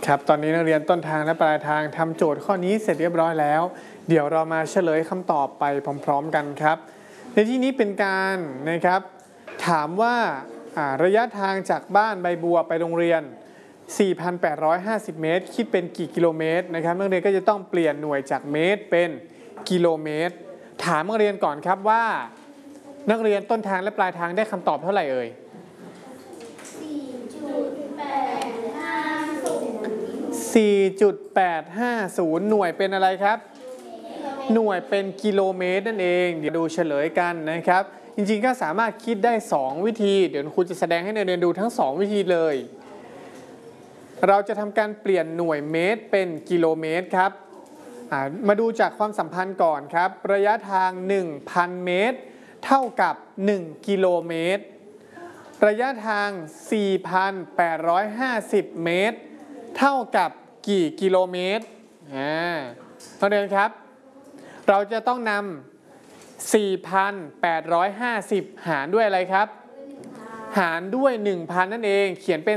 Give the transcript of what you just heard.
ครับตอนนี้นักเรียนต้นทางและปลายทางทำโจทย์ข้อนี้เสร็จเรียบร้อยแล้วเดี๋ยวเรามาเฉลยคำตอบไปพร้อมๆกันครับในที่นี้เป็นการนะครับถามว่าระยะทางจากบ้านใบบัวไปโรงเรียน 4,850 เมตรคิดเป็นกี่กิโลเมตรนะครับนักเรียนก็จะต้องเปลี่ยนหน่วยจากเมตรเป็นกิโลเมตรถามนักเรียนก่อนครับว่านักเรียนต้นทางและปลายทางได้คำตอบเท่าไหร่เอ่ย4.850 หน่วยเป็นอะไรครับหน่วยเป็นกิโลเมตรนั่นเองเดี๋ยวดูเฉลยกันนะครับจริงๆก็สามารถคิดได้2วิธีเดี๋ยวครูจะแสดงให้นักเรียนดูทั้ง2วิธีเลยเราจะทำการเปลี่ยนหน่วยเมตรเป็นกิโลเมตรครับมาดูจากความสัมพันธ์ก่อนครับระยะทาง 1,000 เมตรเท่ากับ1กิโลเมตรระยะทาง 4,850 เมตรเท่ากับกี่กิโลเมตรนักเรียนครับเราจะต้องนำ 4,850 หารด้วยอะไรครับหารด้วย 1,000 นั่นเองเขียนเป็น